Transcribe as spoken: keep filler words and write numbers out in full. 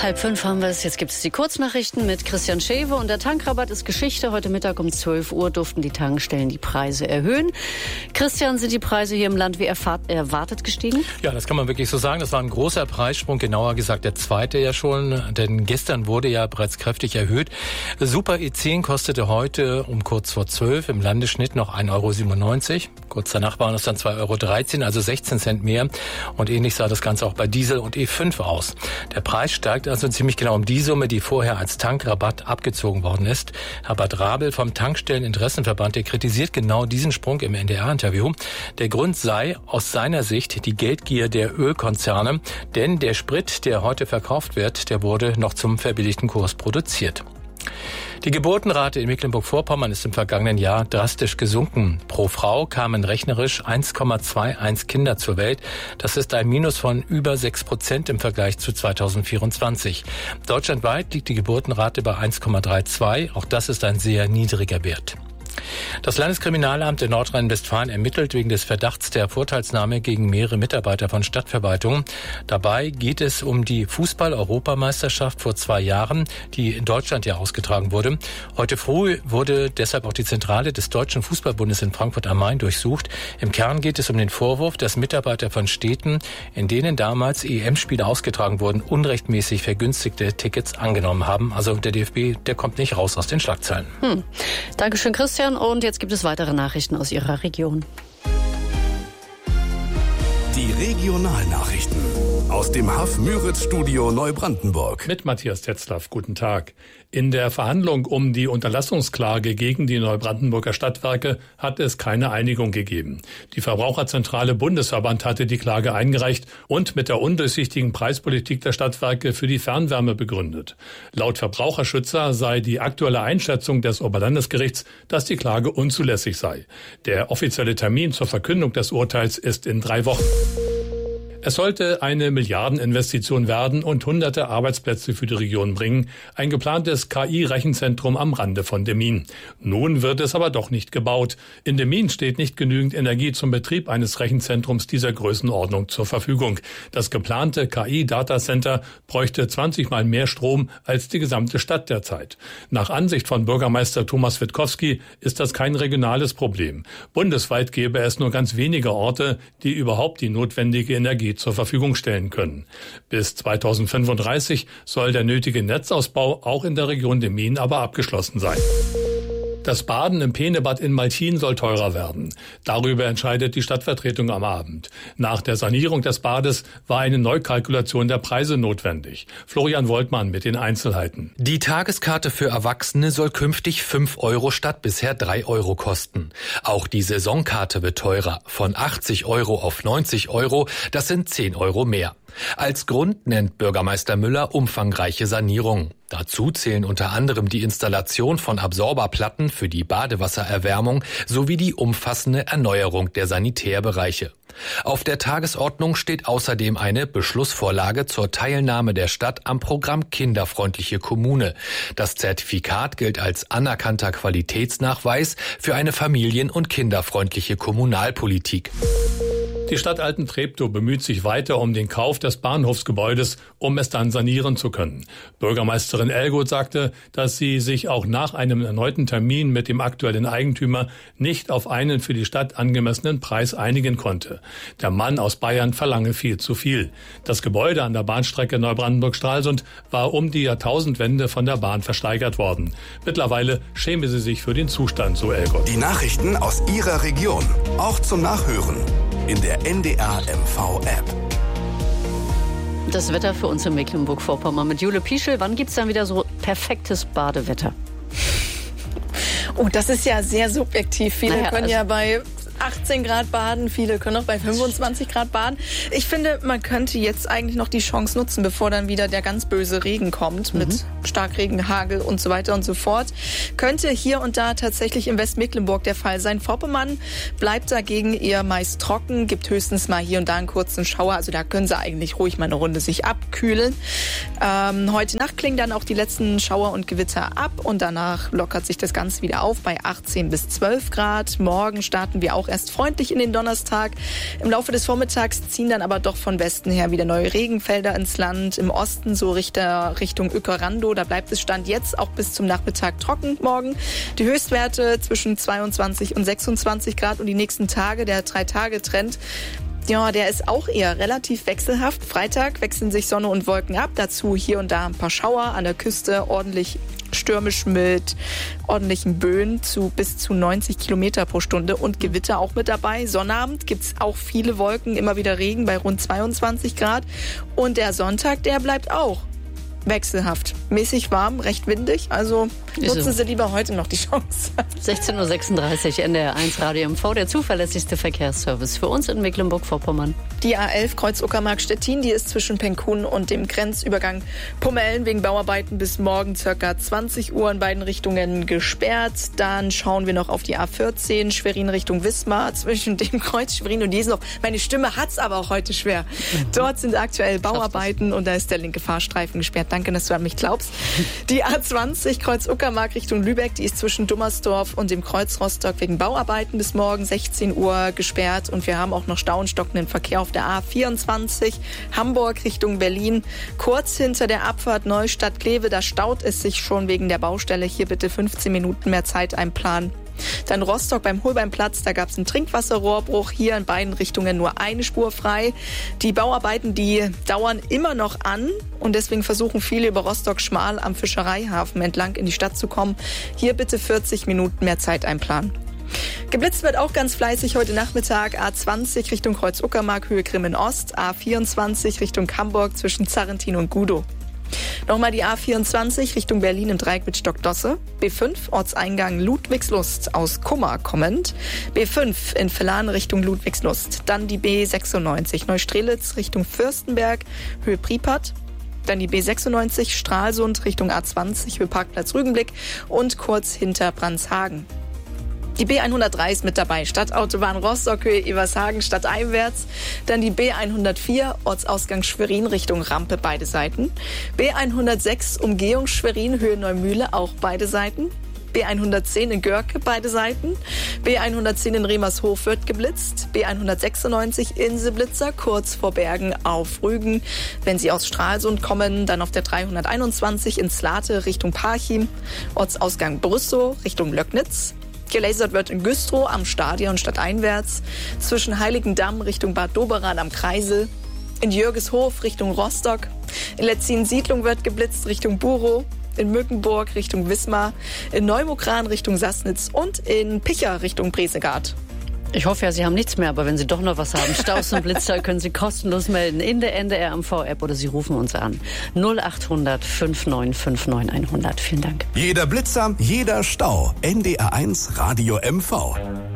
Halb fünf haben wir es. Jetzt gibt es die Kurznachrichten mit Christian Schewe. Und der Tankrabatt ist Geschichte. Heute Mittag um zwölf Uhr durften die Tankstellen die Preise erhöhen. Christian, sind die Preise hier im Land wie erwartet gestiegen? Ja, das kann man wirklich so sagen. Das war ein großer Preissprung, genauer gesagt der zweite ja schon. Denn gestern wurde ja bereits kräftig erhöht. Super E zehn kostete heute um kurz vor zwölf im Landesschnitt noch ein Euro siebenundneunzig. Kurz danach waren es dann zwei Euro dreizehn, also sechzehn Cent mehr. Und ähnlich sah das Ganze auch bei Diesel und E fünf aus. Der Preis steigt also ziemlich genau um die Summe, die vorher als Tankrabatt abgezogen worden ist. Herbert Rabel vom Tankstelleninteressenverband, der kritisiert genau diesen Sprung im N D R-Interview. Der Grund sei aus seiner Sicht die Geldgier der Ölkonzerne, denn der Sprit, der heute verkauft wird, der wurde noch zum verbilligten Kurs produziert. Die Geburtenrate in Mecklenburg-Vorpommern ist im vergangenen Jahr drastisch gesunken. Pro Frau kamen rechnerisch eins Komma einundzwanzig Kinder zur Welt. Das ist ein Minus von über sechs Prozent im Vergleich zu zweitausendvierundzwanzig. Deutschlandweit liegt die Geburtenrate bei eins Komma zweiunddreißig. Auch das ist ein sehr niedriger Wert. Das Landeskriminalamt in Nordrhein-Westfalen ermittelt wegen des Verdachts der Vorteilsnahme gegen mehrere Mitarbeiter von Stadtverwaltungen. Dabei geht es um die Fußball-Europameisterschaft vor zwei Jahren, die in Deutschland ja ausgetragen wurde. Heute früh wurde deshalb auch die Zentrale des Deutschen Fußballbundes in Frankfurt am Main durchsucht. Im Kern geht es um den Vorwurf, dass Mitarbeiter von Städten, in denen damals E M-Spiele ausgetragen wurden, unrechtmäßig vergünstigte Tickets angenommen haben. Also der D F B, der kommt nicht raus aus den Schlagzeilen. Hm. Dankeschön, Christian. Und jetzt gibt es weitere Nachrichten aus Ihrer Region. Die Regionalnachrichten aus dem H A F-Müritz-Studio Neubrandenburg. Mit Matthias Tetzlaff, guten Tag. In der Verhandlung um die Unterlassungsklage gegen die Neubrandenburger Stadtwerke hat es keine Einigung gegeben. Die Verbraucherzentrale Bundesverband hatte die Klage eingereicht und mit der undurchsichtigen Preispolitik der Stadtwerke für die Fernwärme begründet. Laut Verbraucherschützer sei die aktuelle Einschätzung des Oberlandesgerichts, dass die Klage unzulässig sei. Der offizielle Termin zur Verkündung des Urteils ist in drei Wochen. Es sollte eine Milliardeninvestition werden und hunderte Arbeitsplätze für die Region bringen. Ein geplantes K I-Rechenzentrum am Rande von Demmin. Nun wird es aber doch nicht gebaut. In Demmin steht nicht genügend Energie zum Betrieb eines Rechenzentrums dieser Größenordnung zur Verfügung. Das geplante K I-Datacenter bräuchte zwanzig Mal mehr Strom als die gesamte Stadt derzeit. Nach Ansicht von Bürgermeister Thomas Witkowski ist das kein regionales Problem. Bundesweit gäbe es nur ganz wenige Orte, die überhaupt die notwendige Energie zur Verfügung stellen können. Bis zweitausendfünfunddreißig soll der nötige Netzausbau auch in der Region Demmin aber abgeschlossen sein. Das Baden im Penebad in Malchin soll teurer werden. Darüber entscheidet die Stadtvertretung am Abend. Nach der Sanierung des Bades war eine Neukalkulation der Preise notwendig. Florian Woltmann mit den Einzelheiten. Die Tageskarte für Erwachsene soll künftig fünf Euro statt bisher drei Euro kosten. Auch die Saisonkarte wird teurer. Von achtzig Euro auf neunzig Euro, das sind zehn Euro mehr. Als Grund nennt Bürgermeister Müller umfangreiche Sanierung. Dazu zählen unter anderem die Installation von Absorberplatten für die Badewassererwärmung sowie die umfassende Erneuerung der Sanitärbereiche. Auf der Tagesordnung steht außerdem eine Beschlussvorlage zur Teilnahme der Stadt am Programm Kinderfreundliche Kommune. Das Zertifikat gilt als anerkannter Qualitätsnachweis für eine familien- und kinderfreundliche Kommunalpolitik. Die Stadt Altentreptow bemüht sich weiter um den Kauf des Bahnhofsgebäudes, um es dann sanieren zu können. Bürgermeisterin Ellgoth sagte, dass sie sich auch nach einem erneuten Termin mit dem aktuellen Eigentümer nicht auf einen für die Stadt angemessenen Preis einigen konnte. Der Mann aus Bayern verlange viel zu viel. Das Gebäude an der Bahnstrecke Neubrandenburg-Stralsund war um die Jahrtausendwende von der Bahn versteigert worden. Mittlerweile schäme sie sich für den Zustand, so Ellgoth. Die Nachrichten aus Ihrer Region, auch zum Nachhören in der N D R M V-App. Das Wetter für uns in Mecklenburg-Vorpommern mit Jule Pieschel. Wann gibt es dann wieder so perfektes Badewetter? Oh, das ist ja sehr subjektiv. Viele naja, können also ja bei achtzehn Grad baden, viele können auch bei fünfundzwanzig Grad baden. Ich finde, man könnte jetzt eigentlich noch die Chance nutzen, bevor dann wieder der ganz böse Regen kommt, mhm. mit Starkregen, Hagel und so weiter und so fort. Könnte hier und da tatsächlich in Westmecklenburg der Fall sein. Vorpommern bleibt dagegen eher meist trocken, gibt höchstens mal hier und da einen kurzen Schauer. Also da können sie eigentlich ruhig mal eine Runde sich abkühlen. Ähm, heute Nacht klingen dann auch die letzten Schauer und Gewitter ab und danach lockert sich das Ganze wieder auf bei achtzehn bis zwölf Grad. Morgen starten wir auch auch erst freundlich in den Donnerstag. Im Laufe des Vormittags ziehen dann aber doch von Westen her wieder neue Regenfelder ins Land. Im Osten so Richter, Richtung Uekerando, da bleibt es Stand jetzt auch bis zum Nachmittag trocken morgen. Die Höchstwerte zwischen zweiundzwanzig und sechsundzwanzig Grad und die nächsten Tage, der Drei-Tage-Trend, ja, der ist auch eher relativ wechselhaft. Freitag wechseln sich Sonne und Wolken ab. Dazu hier und da ein paar Schauer an der Küste, ordentlich stürmisch mit ordentlichen Böen zu bis zu neunzig Kilometer pro Stunde und Gewitter auch mit dabei. Sonnabend gibt's auch viele Wolken, immer wieder Regen bei rund zweiundzwanzig Grad. Und der Sonntag, der bleibt auch wechselhaft. Mäßig warm, recht windig. Also nutzen so. Sie lieber heute noch die Chance. sechzehn Uhr sechsunddreißig, N D R eins Radio M V, der zuverlässigste Verkehrsservice für uns in Mecklenburg-Vorpommern. Die A elf Kreuz-Uckermark-Stettin, die ist zwischen Penkun und dem Grenzübergang Pummellen wegen Bauarbeiten bis morgen ca. zwanzig Uhr in beiden Richtungen gesperrt. Dann schauen wir noch auf die A vierzehn, Schwerin Richtung Wismar, zwischen dem Kreuz Schwerin und Jesendorf. Meine Stimme hat's aber auch heute schwer. Mhm. Dort sind aktuell Bauarbeiten und da ist der linke Fahrstreifen gesperrt. Danke, dass du an mich glaubst. Die A zwanzig Kreuz-Uckermark Richtung Lübeck, die ist zwischen Dummersdorf und dem Kreuz Rostock wegen Bauarbeiten bis morgen sechzehn Uhr gesperrt. Und wir haben auch noch Stau und stockenden Verkehr auf der A vierundzwanzig Hamburg Richtung Berlin. Kurz hinter der Abfahrt Neustadt-Kleve, da staut es sich schon wegen der Baustelle. Hier bitte fünfzehn Minuten mehr Zeit einplanen. Dann Rostock beim Holbeinplatz, da gab es einen Trinkwasserrohrbruch. Hier in beiden Richtungen nur eine Spur frei. Die Bauarbeiten, die dauern immer noch an und deswegen versuchen viele über Rostock-Schmal am Fischereihafen entlang in die Stadt zu kommen. Hier bitte vierzig Minuten mehr Zeit einplanen. Geblitzt wird auch ganz fleißig heute Nachmittag. A zwanzig Richtung Kreuz-Uckermark, Höhe Grimmen Ost. A vierundzwanzig Richtung Hamburg zwischen Zarrentin und Gudow. Nochmal die A vierundzwanzig Richtung Berlin im Dreieck mit Stockdosse. B fünf Ortseingang Ludwigslust aus Kummer kommend. B fünf in Villan Richtung Ludwigslust. Dann die B sechsundneunzig Neustrelitz Richtung Fürstenberg, Höhe Pripyat. Dann die B sechsundneunzig Stralsund Richtung A zwanzig, Höhe Parkplatz Rügenblick und kurz hinter Brandshagen. Die B hundertdrei ist mit dabei, Stadtautobahn Rostock, Höhe Evershagen, stadteinwärts. Dann die B hundertvier, Ortsausgang Schwerin Richtung Rampe, beide Seiten. B hundertsechs, Umgehung Schwerin, Höhe Neumühle, auch beide Seiten. B hundertzehn in Görke, beide Seiten. B hundertzehn in Remershof wird geblitzt. B hundertsechsundneunzig Inseblitzer, kurz vor Bergen auf Rügen. Wenn Sie aus Stralsund kommen, dann auf der dreihunderteinundzwanzig in Slate Richtung Parchim. Ortsausgang Brüssow Richtung Löcknitz. Gelasert wird in Güstrow am Stadion stadteinwärts, zwischen Heiligendamm Richtung Bad Doberan am Kreisel, in Jürgeshof Richtung Rostock, in Letzin-Siedlung wird geblitzt Richtung Burow, in Mückenburg Richtung Wismar, in Neumokran Richtung Sassnitz und in Picha Richtung Bresegard. Ich hoffe ja, Sie haben nichts mehr, aber wenn Sie doch noch was haben, Staus und Blitzer, können Sie kostenlos melden in der N D R M V-App oder Sie rufen uns an. null acht hundert fünf neun fünf neun hundert. Vielen Dank. Jeder Blitzer, jeder Stau. N D R eins Radio M V.